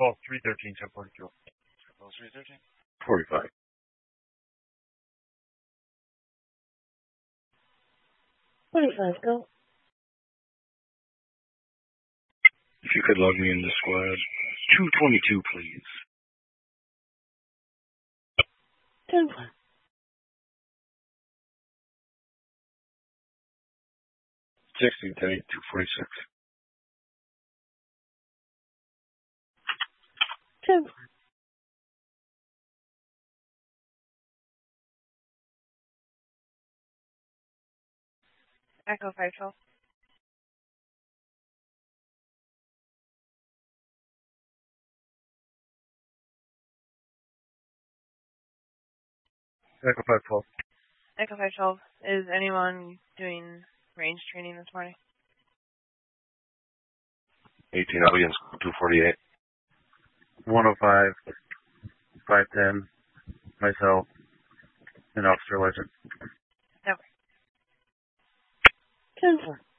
Call 313, 1042. Call 313. 45. 45, go. If you could log me into squad 222, please. 10-1. 16, 10, 8, 246. 10-1. Echo 512. Echo 512. Echo 512. Is anyone doing range training this morning? 18, I'll be in 248. 105, 510, myself, and Officer Legend. No. 10-4.